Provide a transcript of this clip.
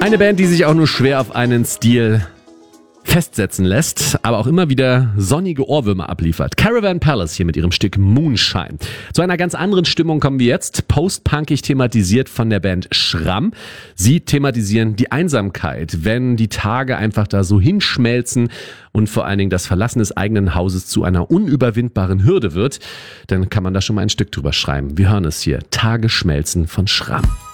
Eine Band, die sich auch nur schwer auf einen Stil festsetzen lässt, aber auch immer wieder sonnige Ohrwürmer abliefert. Caravan Palace hier mit ihrem Stück Moonshine. Zu einer ganz anderen Stimmung kommen wir jetzt. Post-punkig thematisiert von der Band Schramm. Sie thematisieren die Einsamkeit, wenn die Tage einfach da so hinschmelzen und vor allen Dingen das Verlassen des eigenen Hauses zu einer unüberwindbaren Hürde wird, dann kann man da schon mal ein Stück drüber schreiben. Wir hören es hier. Tage schmelzen von Schramm.